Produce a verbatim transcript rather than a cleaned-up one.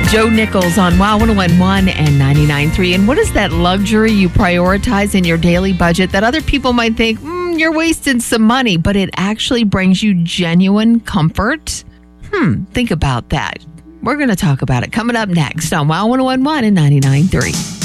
Joe Nichols on Wow one oh one point one and ninety-nine point three. And what is that luxury you prioritize in your daily budget that other people might think, mm, you're wasting some money, but it actually brings you genuine comfort? Hmm, think about that. We're going to talk about it coming up next on Wow one oh one point one and ninety-nine point three.